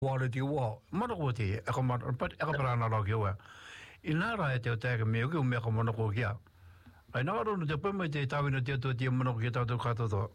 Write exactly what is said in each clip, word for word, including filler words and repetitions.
quality wa mana ko te e ko mana pat e ko prana lo ki wa inara e te o te ka me ko me ko mana ko kia ai na ro no te pe me te tawi no te to te mana ko ki ta to ka to to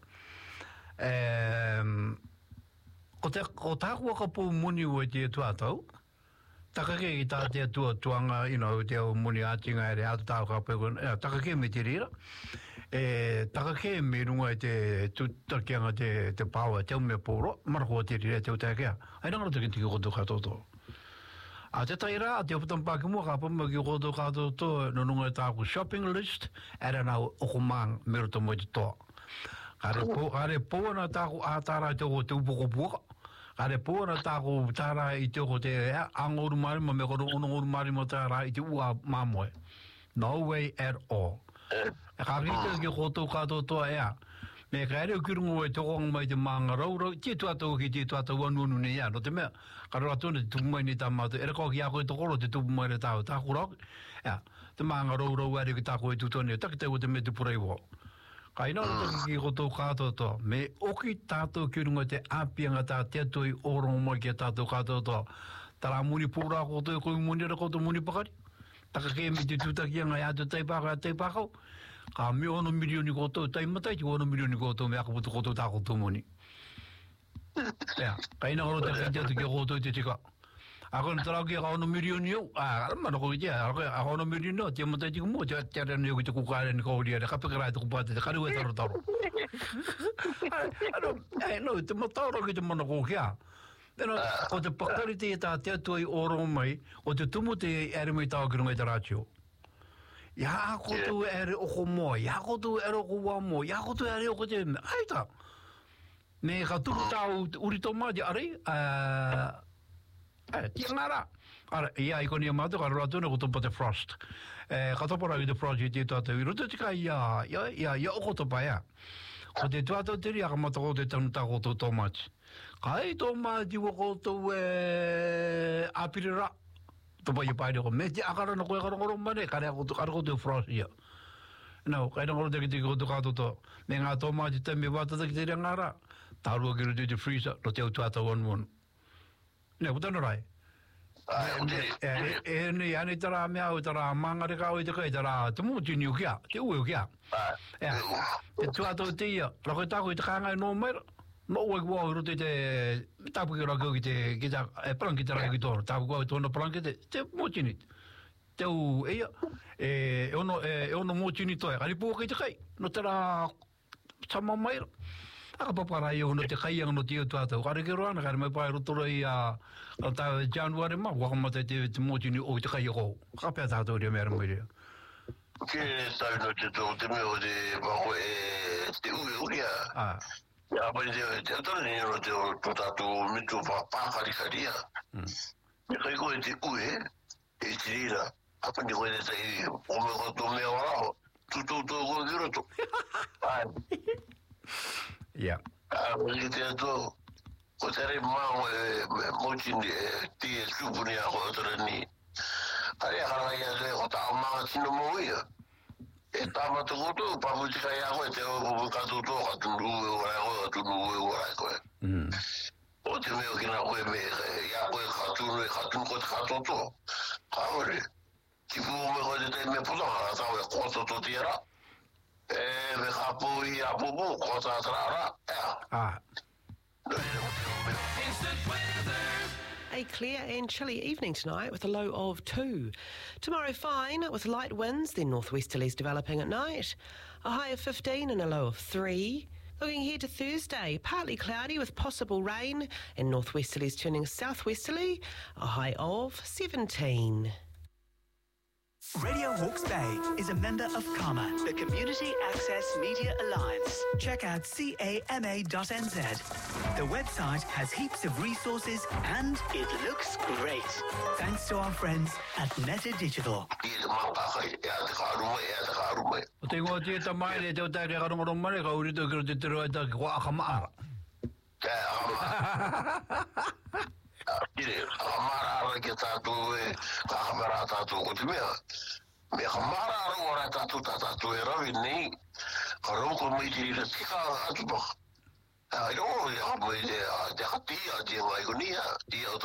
ehm ko te ko ta ko ko pu muni o te tu ato takake i tā te tua tuanga, you know, te o muni atinga e re atu tāu ka peko, takake me te rira, e takake me runga e te tutakianga te, te pāua, te ume pōro, marako te rira te utakea, ai nangara te ki koto katoto. A te taira, te uputam pāki mua, ka pama ki koto katoto, no nunga e tāku shopping list, era nā okumang, mero to mo te toa. Kare pō, kare pō na tāku ātāra te o te upoko puaka, Kare pōra tāko tāra i te ko te angoru mari ma me koro onongoru mari mo tāra i te ua mamoe. No way at all. E ka rita ki koto kato toa ea. Me ka ere kirungo e te onga mai te maanga raurau, te tuatau ki te tuatau anuanu ne ea. No te mea, ka ratone te tupu mai ni tā mātou. Ere kau ki ako e tokoro te tupu mai re tāu. Tāko rau, ea. Te maanga raurau ere ki tāko e tutone. Taki te o te me te purei wā. Ka ina rata ki koto kātou to. Me oki tātou ki runga te āpianga tā te atoi orongo mai ki tātou kātou to. Tara muni pūrā koto e koi muni ra koto muni pakari. Taka ke me te tūtakianga e atu teipākau e teipākau. Ka me ono milioni koto taimatai ki ono milioni koto me akaputu koto tā koto muni. Ea, ka ina rata ki te atu ki koto te tika. Ako na tarau ki a ono milioni au. Ah, mana ko ki a ako ono milioni au. Te matai tiku mo, te tere ni o ki te kukare ni kauria. Te kapikarai te kupate, te karu e taro taro. Ano, eh, no, te matauro ki te mana ko ki a. Tēnā, o te pakari te tā te atu ai oro mai, o te tumu te ere mai tau ki runga i te rātio. Ia koto ere oko moa, ia koto ere oko wā moa, ia koto ere oko te... Aita! Me ka tuku tau urito maa te arei, uh, Eh, tia ngara. Ara, ia, i koni a mātou, ka rātuna ko topa te Frost. Eh, ka topa rau i te project i tātou i roto tika ia, ia, ia, ia oko topa ia. Ko te tuatau te ria ka mata ko te tanuta ko tō tōmati. Ka hei tōmati wa ko tō e apirira. Topa i paere ko, me te akara na koe karongoro mane, ka rea ko tō Frost ia. No, kai nangoro te ki te koto kato tō. Me ngā tōmati te me wātata ki te rea ngara. Tārua ki roto i te freezer, no te au tuatau anu. Ne, utana rai. E nei ane tara mea o tara mangare ka o i te kai tara te mo tini u kia, te ue u kia. E, te tuatau te ia, rako i tako i te kāngai no meira, no ue kua o rote te, tapu ki rako ki te, ki te, e pranki te rako ki tōna, tapu kua i tōna pranki te, te mo tini. Te u, e ia, e ono, e ono mo tini toi, kari pua ki te kai, no tara sama meira. Aka papara i ono te kaianga no te iu tuatau. Kare ke roana, kare mai pai rotora i a tā Januari ma, wakamata te te mōtini o te kaiako. Ka pēr tātou rea mea ramoi rea. Ke tāu no te tō te mea o te wako e te ue uria. Ia pai te te atara ni ero te o tō tātou mitu pākarikaria. Me kai koe te ue, e te rira. Apa ni koe te tai o me koto mea warao. Tu tō tō koe ki roto. Yeah. Ah, mas te ato, o te rei mau e mōtini e te supuni a ko atara ni. Kare hara ia te o ta maa tino mo ia. E tāmata koto, pamuti kai a koe te o kupu kato tō, katunu ue orai koe, katunu ue orai koe. O te meo kina koe me, ia koe katunu e katunu koe te kato tō. Ka ore, tipu me koe te te me putanga, tau e koto tō te ara. Eh, me kapu i a pupu, kota trara. Ah. A clear and chilly evening tonight with a low of two. Tomorrow fine with light winds, then northwesterlies developing at night. A high of fifteen and a low of three. Looking ahead to Thursday, partly cloudy with possible rain and northwesterlies turning southwesterly. A high of seventeen. Radio Hawke's Bay is a member of CAMA, the Community Access Media Alliance. Check out C A M A dot N Z. The website has heaps of resources and it looks great. Thanks to our friends at Meta Digital. O te ngō te tamai le te o tai reka rongo mare ka uri tō kiro te te roa taki kua akamaara. Te akamaara. Kire, akamara ara ke tātou e kakamara tātou ko te mea. Me akamara ara ora tātou tā tātou e rawi nei. Ka rauko mai te rira tika atu paka. Ai ro ya mo de de ka ti a je ngai ko ni ha ti